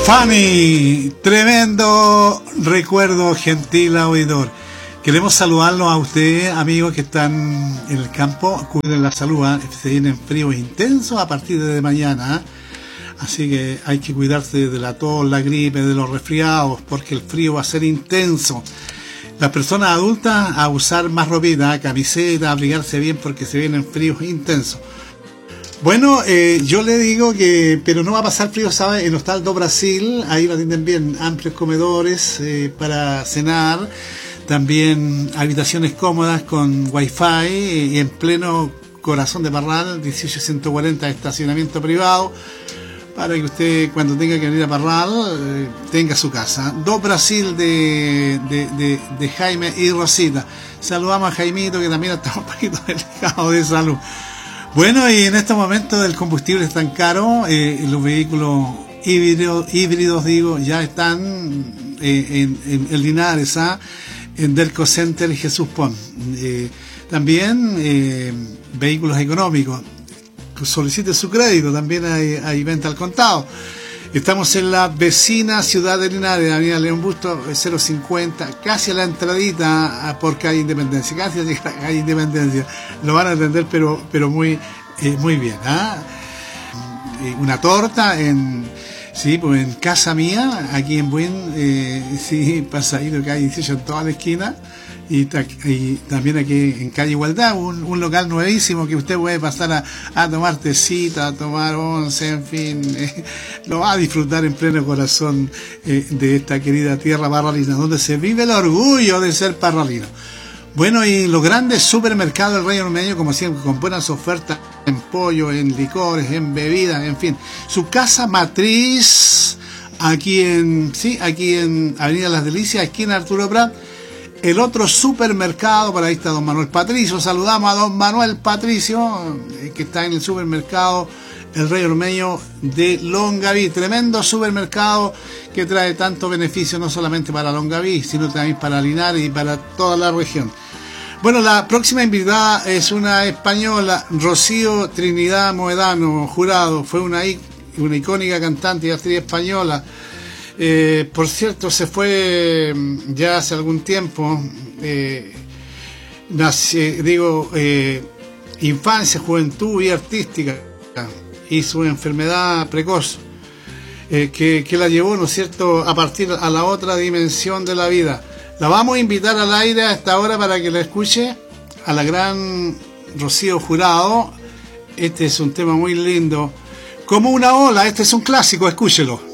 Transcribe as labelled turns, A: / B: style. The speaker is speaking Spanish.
A: Fanny, tremendo recuerdo, gentil oidor. Queremos saludarlos a ustedes, amigos que están en el campo. Cuiden la salud, ¿eh? Se vienen fríos intensos a partir de mañana, ¿eh? Así que hay que cuidarse de la tos, la gripe, de los resfriados, porque el frío va a ser intenso. Las personas adultas a usar más ropita, camiseta, abrigarse bien porque se vienen fríos intensos. Bueno, yo le digo que, pero no va a pasar frío, ¿sabe? En Hostal do Brasil, ahí lo atienden bien, amplios comedores para cenar, también habitaciones cómodas con wifi y en pleno corazón de Parral, 18140 estacionamiento privado, para que usted cuando tenga que venir a Parral tenga su casa. Do Brasil de Jaime y Rosita. Saludamos a Jaimito, que también está un poquito delicado de salud. Bueno, y en estos momentos el combustible es tan caro, los vehículos híbridos digo, ya están en Linares, en Delco Center y Jesús Pon. También vehículos económicos, solicite su crédito, también hay venta al contado. Estamos en la vecina ciudad de Linares, avenida León Busto, 050, casi a la entradita por calle Independencia, casi a llegar a calle Independencia. Lo van a entender, pero muy bien. Una torta sí, pues en casa mía, aquí en Buin, sí, pasadito calle 18 en toda la esquina. Y también aquí en calle Igualdad, un local nuevísimo que usted puede pasar a tomar tecita, a tomar once, en fin, lo va a disfrutar en pleno corazón de esta querida tierra parralina, donde se vive el orgullo de ser parralino. Bueno, y los grandes supermercados del Reino Medio, como siempre, con buenas ofertas en pollo, en licores, en bebidas, en fin. Su casa matriz, aquí en Avenida Las Delicias, esquina Arturo Prat. El otro supermercado, para ahí está don Manuel Patricio. Saludamos a don Manuel Patricio, que está en el supermercado El Rey Ormeño de Longaví. Tremendo supermercado que trae tanto beneficio, no solamente para Longaví, sino también para Linares y para toda la región. Bueno, la próxima invitada es una española, Rocío Trinidad Moedano Jurado. Fue una icónica cantante y actriz española. Por cierto, se fue ya hace algún tiempo, infancia, juventud y artística, y su enfermedad precoz, que la llevó, ¿no es cierto?, a partir a la otra dimensión de la vida. La vamos a invitar al aire a esta hora para que la escuche, a la gran Rocío Jurado. Este es un tema muy lindo, como una ola, este es un clásico, escúchelo.